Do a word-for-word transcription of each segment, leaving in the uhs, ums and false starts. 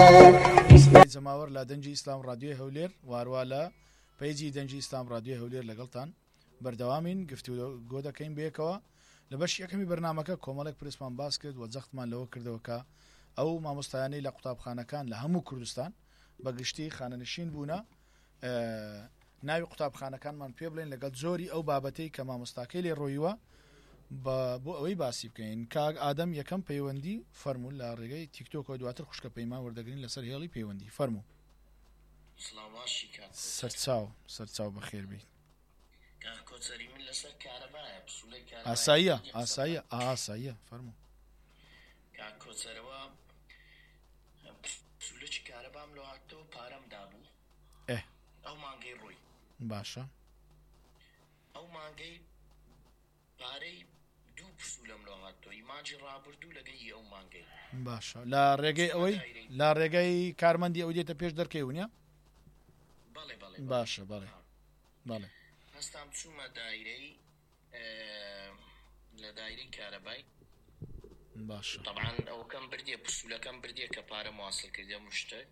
جەماوەر لە دەنجی ئیسلام ڕادیۆی هەولێر وارووا لە پەیجی دەنجی ئیسلام ڕادیۆی هەولێر لەگەڵتان بەردەوامین گفتوگۆ دەکەین بەیەکەوە لە بەش یەکەمی بەرنامەکە کۆمەڵێک پرسمان باس کرد و جەختمان لەوە کردەوە کە ئەو مامۆستایانەی لە قوتابخانەکان لە هەموو کوردستان بەگشتی خانەنشین بوونە ناوی قوتابخانەکانمان پێ بڵێن لەگەڵ زۆری ئەو بابەتەی کە مامۆستاکەی لێ ڕۆیوە بۆ ئەوەی باسی بکەین. کاک ئادەم یەکەم پەیوەندی فەرموو لە ڕێگەی تیکتۆکەوە دواتر خوشکە پەیمان وەردەگرین لەسەر هێڵی پەیوەندی فەرموو. سەرچاو سەرچاو بەخێر بیت. ئاساییە ئاساییە ئاساییە فەرموو. کۆچەرەوە پسولەی کارەبام لە هاتەوە پارەم دابوو ئەو مانگەی ڕووی باشە ئەو مانگەی پارەی دوو پسولەم لە هاتەوە ئیماجی ڕابردوو لەگەی ئەو مانگەی باشە لە ڕێگەی ئەوەی لە ڕێگەی کارمەندی ئەو دێتە پێش دەرکەیونە بەڵێ بەڵێ باشە بەڵێ بەڵێ هەستام چوومە دایرەی لە دایرەی کارەبای باشە طبعا ئەو کەم بردیە پسولەکەم بردیە کە پارە مواصل کردە مشتە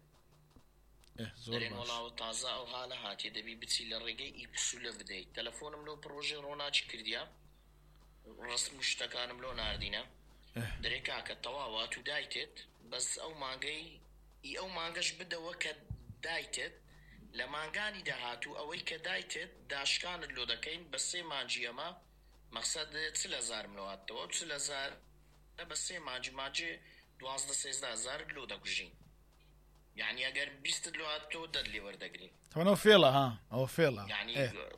دەرێن وڵاوە تازە ئەو حالە هاتیە دەبی بچی لە ڕێگەی ئی پسولە بدەیت تەلەفۆنم لەو پرۆژەی ڕۆناچی کردیا ڕست مشتەکانم لۆ ناردینە دەرێ کاکە تەواوە تو دایتێت بەس ئەو مانگەی ئی ئەو مانگەش بدەوە کە دایتێت لە مانگانی داهاتوو ئەوەی کە دایتێت داشکانت لۆ دەکەین بە سێ مانجی ئەمە مەقسەد چل هەزارم لۆ هاتەوە چل هەزار بە سێ مانجی ماجێ دوازدە سێزدە هەزار لۆ دەکوژین یعنی ئەگەر بیستت لۆ هاتەوە دەر لێ وەردەگرین ئەوە فێڵە ها ئەوە فێڵە یعنی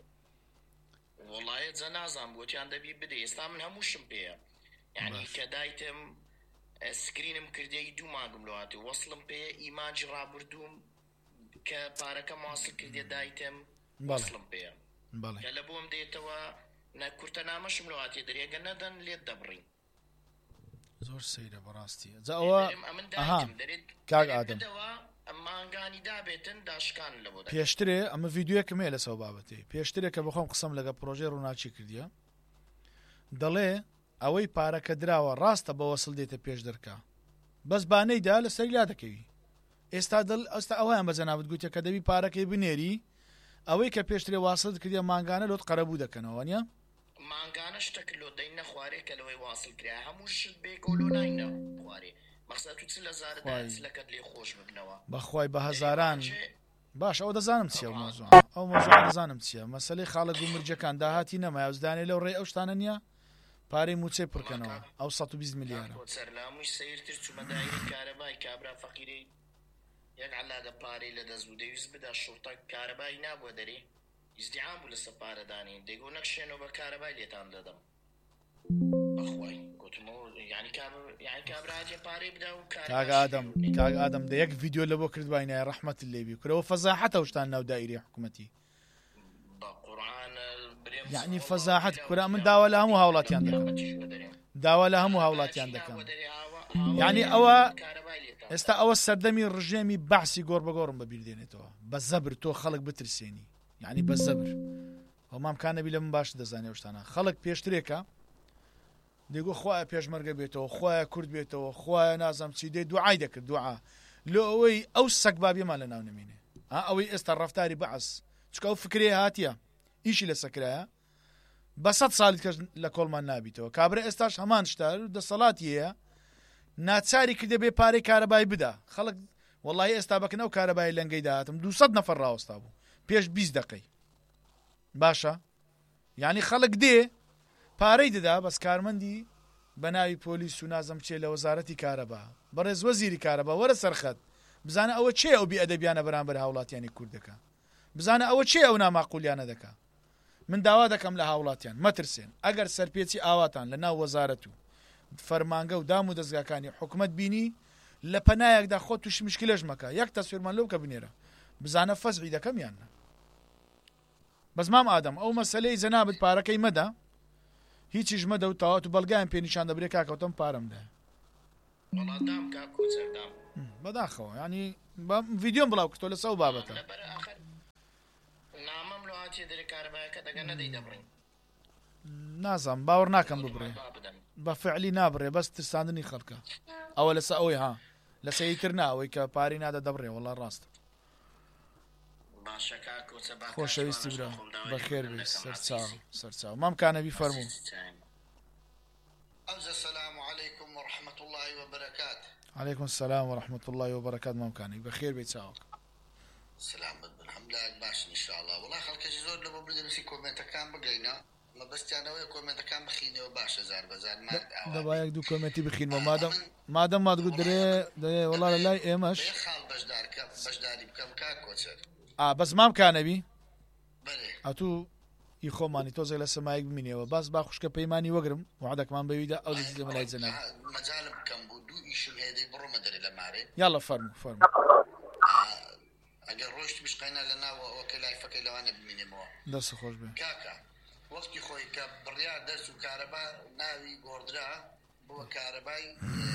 وڵایەت جە نازانم بۆتیان دەبی بدە ئێستا من هەمووشم پێیە یعنی کە دایتم سکرینم کردەی دوو مانگم لۆ هاتوو وەسڵم پێیە ئیماجی ڕابردووم کە پارەکە مواصل کردێ دایتم وەسڵم پێیە کە لە بۆم دێتەوە کورتە نامەشم لۆ هاتێ دەرێگە نەدەن لێت دەبڕین زۆر سەیرە بەڕاستی جاوە ئەها کاک ئادەم مانگانی دابێتن داشکان لە بۆ پێشترێ ئەمە ڤیددیوەکە مێ لەسەو بابەتی پێشترێ کە بخۆم قسەم لەگە پرۆژەی ڕووناچی کردیە دەڵێ ئەوەی پارەکە دراوە ڕاستە بە وەسڵ دێتە پێش دەرکا بەس بانەیدا لە سەری لا دەکەوی ئێستا دڵ ئەستا ئەویان بەجەنابەت گوتە کە دەبی پارەکەی بنێری ئەوەی کە پێشترێ واسڵ کردی مانگانە لۆت قەرەبوو دەکەنەوە نیە مانگانە شتێک لۆ دەین نەخوارێ کە لەوەی واصل کرا هەموو شت بێکۆ لۆ ناینە خوارێ مەقسەد تو چل هەزارت لەکەت لێ خۆش ببنەوە بەخوای بە هەزاران باش ئەو دەزانم چییە مۆزوع ئەو مۆزوع دەزانم چییە مەسەلەی خاڵە گومرجەکان داهاتی نەما ئەوزدانێ لەو ڕێ ئەو شتانە نییە پارەی موچەی پڕکەنەوە ئەو سەد و بیست میلیۆنە سەرلامووی سەیرتر چوومە دایرەی کارەبای کابرا فەقیرەی یەک عەلادە پارەی لە دەست بوو دەویست بدا شوڕتە کارەبای نابووە دەرێ ئیزدیعام بوو لەسەر پارەدانین دەیگۆ نەکشێنەوە بە کارەبای لێتان دەدەم بەخوای گوتمەوە یعنی کابراهاتێ پارەی بدا و کاک ئادەم کاک ئادەم دە یەک ڤیدیۆ لە بۆ کردوینایە ڕەحمەتت لێبی کورەوە فەزاحەتە شتان ناو دایرەی حکوومەتی یعنی فەزاحەت کورا من داوا لە هەموو هاوڵاتیان دەکەم داوا لە هەموو هاوڵاتیان دەکەم یعنی ئەوە ئێستا ئەوە سەردەمی ڕژێمی بەحسی گۆڕ بە گۆڕم بەبیردێنێتەوە بە زەبر تۆ خەڵک بترسێنی یعنی بە زەبر هەمامکانەبی لە من باش دەزانێ شتانە خەڵک پێشترێکە دەیگۆ خوایە پێشمەرگە بێتەوە خوایە کورد بێتەوە خوایە نازەم چی دێ دوعای دەکرد دوعا لۆ ئەوەی ئەو سەگ بابیەمان لە ناو نەمینێ ئەوەی ئێستا ڕەفتاری بەعس چکە ئەو فکرێ هاتیە ئیشی لە سەکرایە بە سەد ساڵی کەس لە کۆڵمان نابیتەوە کابرا ئێستاش هەمان شتار دەسەڵاتی هەیە ناچاری کردە بێ پارەی کارەبای بدا خەڵک وەڵی ئێستا بکەنەوە کارەبای لەنگەی داهاتم دووسەد نەفەر ڕاوەستا بوو پێش بیست دقەی باشە یعنی خەڵک دێ پارەی دەدا بەس کارمەندی بە ناوی پۆلیس و نازەم چێ لە وەزارەتی کارەبا بەڕێز وەزیری کارەبا وەرە سەرخەت بزانە ئەوە چێ ئەو بیئەدەبیانە بەرامبەر هاوڵاتیانی کوردەکە بزانە ئەوە چێ ئەو ناماقولیانە دەکا من داوا دەکەم لە هاوڵاتیان مەترسێن ئەگەر سەرپێچی ئاواتان لە ناو وەزارەت و فەرمانگە و دام و دەستگاکانی حکوومەت بینی لە پەنایەکدا خۆ تووشی مشکلەش مەکە یەک تەسویرمان لەو کە بنێرە بزانە فەزعی دەکەم یاننا بەس مام ئادەم ئەو مەسەلەی جەنابەت پارەکەی مەدە هیچیش مەدە و تاوات و بەڵگایان پێ نیشان دەبرێ کاکەوتم پارەمدا بەداخەوە ینی ڤیددیۆم بڵاو کردۆ لە سەو بابەتە نازانم باوەڕ ناکەم ببڕێ بە فعلی نابڕێ بەس ترساندنی خەڵکە ئەوە لەسە ئەوەی ها لە سەیتر ناوەی کە پاری نادە دەبڕێ وەڵا ڕاستە خۆشەویستی برا بەخێر بێ سەرچاو سەرچاو مام کانەبی فەرموو السلام عليكم ورحمة الله وبركاته. عليكم السلام ورحمة الله وبركاته مام كاني بخير بيت ساوك سلام الحمد لله باش ان شاء الله والله خلك زور لو بده نسي كومنت كان بقينا ما بس انا ويا كومنت كان بخينه وباش زار بزار ما دابا ياك دو كومنتي بخين ما دام ما دام ما تقول دري والله لا ايماش خال باش دارك باش داري بكم كاكوتر اه بس مام كانبي بله اتو يخوماني توزي لسمايك بمينيوا بس باخشك بيماني وقرم وعدك مان بيودا او زي ملاي زنان مجالب كم بودو يشو هذه برو مدري لماري يلا فرمو فرمو اگر روشت مش قينا لنا وكلاي فكي لو انا بمينيمو درس خوش به كاكا وقت خوي كبريا درس وكهرباء ناوي غوردرا بو كهرباي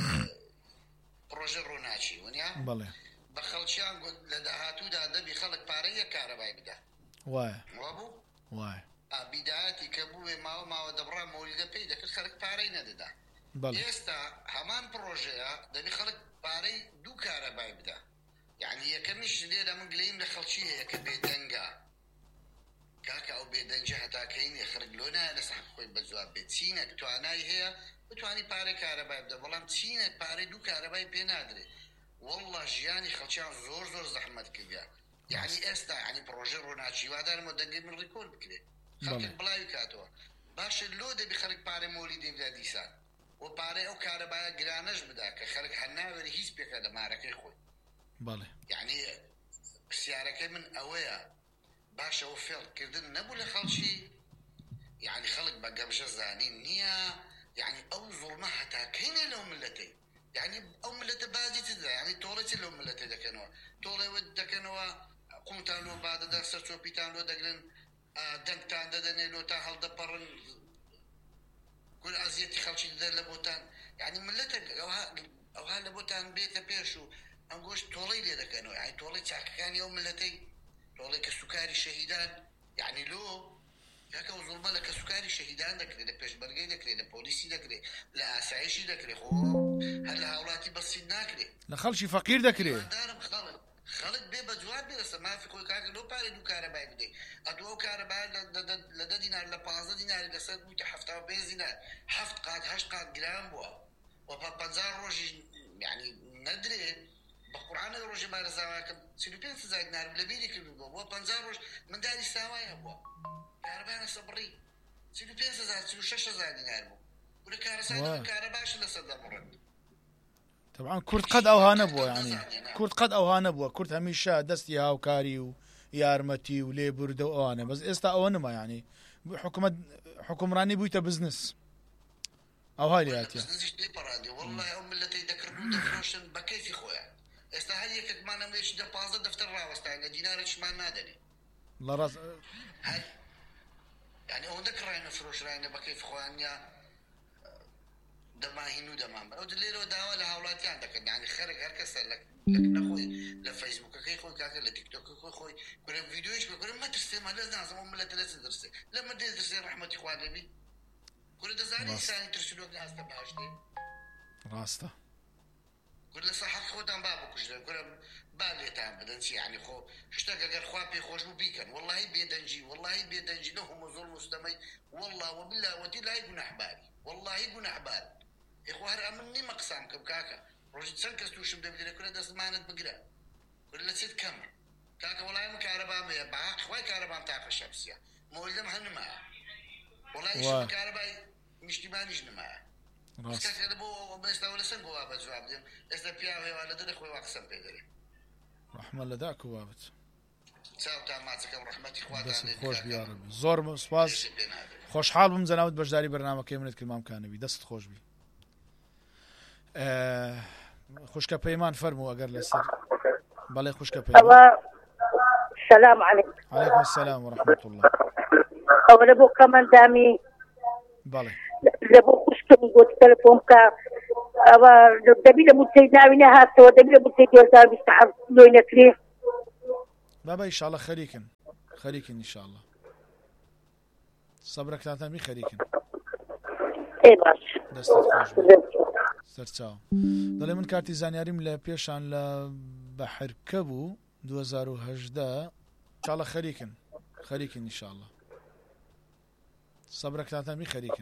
بروجي روناشي ونيا بله بخلشان قلت لدهاتو دا دبي خلق باريه كهرباء بدا واي وابو واي بداياتي كبوه ما ما دبره مولده بيدا كل خلق باري نددا بله يستا همان بروجيا دبي خلق باري دو كهرباء بدا يعني يكمش ليله من قليم لخلشيه هي كبيدنجا كاكا او بيدنجا حتى كاين يخرج لنا نصح خوي بزواب بتسينك تواناي هي بتواني باري كهرباء بدا والله تسينك باري دو كهرباء بينادري والله جياني خلشان زور زور زحمت كذا يعني استا يعني بروجي روناتشي وهذا المدنجي من ريكول بكده خلق بلاي كاتوا باش اللودة بخلق باري مولدي بلا ديسان وباري او كهرباء جرانج بداك خلق حناوري هيس بك هذا مارك اخوي بله يعني سيارك من اويا باش اوفر كردن نبو خلشي يعني خلق بقى مش زانين نيا يعني او ظلمه حتى كاين لهم ملتي يعني او ملتي بازي تدا يعني تولت لهم ملتي دكنوا تولي ود دكنوا قمتان لو بعد درس سو بيتان لو دغلن دنتان ددني لو تا هل دبرن كل ازيتي خلشي دل لبوتان يعني ملتك او ها او ها لبوتان بيت بيشو انقوش تولي لي دكنوا يعني تولي كان يوم ملتي تولي كسكري شهيدان يعني لو ياك ظلم لك سكري شهيدان دك لي بيش برغي دك لي بوليسي دك لي لا اسعيشي دك لي خو هل هاولاتي بس ناكلي لا خلشي فقير دك لي دارم خلق خلق بيبا جواب بس ما في كل كاك لو باري دو كهرباء بدي ادو كهرباء لد دينار ل خمسة دينار لسد مت حفته بنزين حفت قاد هش قاد جرام بوا وبازار روج يعني ندري بقران روج ما رزاكم سيلوبين زايد نار لبيلي كل بوا بازار روج من داري سوايا بوا كهرباء صبري سيلوبين زايد سيلو شش زايد دينار بوا ولا كهرباء كهرباء شو لسد مرد طبعا كرت قد اوهان بووە يعني كرت قد اوهان بووە كرت هەمیشە دەستی هاوکاری و یارمەتی و لێ بوردە ئەوانە بەس ئێستا ئەوە نما يعني حکومەت حکومڕانی بوویتە بزنس ئەو هاي لاتیا والله ئەو ملەتەی دەکردن دەفرۆشن بە کەیفی خۆیان ئێستا هەر یەکێکمانە مێش دە پانزە دەفتەر ڕاوەستان لە دینارێکمان نادەنێ لە ڕاست يعني ئەوەندە کڕاینە فرۆشراینە بە کەیفی خۆیان یا دماهين ودمام او دليلو داوا لهاولاتيان دك يعني خرج هركس لك لك نخوي لفيسبوك كي خوي كاك لتيك توك خوي خوي كل فيديوش بكل ما ترسم ما لازم ام لا تدرس لما تدرس رحمه اخواني بي كل ده زاني انسان ترسلوك ناس تباشتي راسته كل صح خودم بابك كش كل بالي تام بدن شي يعني خو اشتاق غير خوابي خوش بيكن والله بيدنجي والله بيدنجي لهم ظلم مستمي والله وبالله ودي لا يكون احبالي والله يكون احبالي إخوة أمني مقسام كبكاكا روجت سنكس توشم دبلي كل ده زمانة بقرا كل ست كمر كاكا والله ما كهرباء ما بعاق خوي كهرباء متاع الشمسية مولدم هنما والله إيش كهرباء مش تبان إيش نما بس كاكا دبو بس دولة سنقوا بجواب دم إذا بيعه ولا ده خوي واقسم بيدري رحمة الله ذاك وابت ساو تاماتكم رحمتي خواتان خوش بيا ربي زور سپاس خوش حال بم زناوت بجداري برنامج كيمنت كلمام كان بي دست خوش بي خوشکە پەیمان فەرموو ئەگەر لەسەر بەڵێ خوشکە پەیمان السلام عليكم عليكم السلام ورحمة الله ئەوە لە بۆ کەمەندامی بەڵێ لە بۆ خوشکم گوت تەلەفۆن بکە ئەوە دەبی لە موچەی ناوی نەهاتەوە دەبی لە موچەی دوو هەزار و بیست و حەوت لۆی نەکرێ بابا ئینشاڵڵا خەریکن خەریکن ئینشاڵڵا سەبرەکتان تەمی خەریکن ئێ باش دەستت خۆش بێ سەرچاو دەڵێ من کاتی زانیاریم لە پێشان لە بەحرکە بوو دوو هەزار و هەژدە چاڵە خەریکن خەریکن ئینشاءڵڵا سەبرەکتاتەمی خەریکن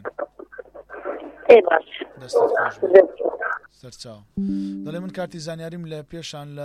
دەستت خۆش بێ سەرچاو دەڵێ من کاتی زانیاریم لە پێشان لە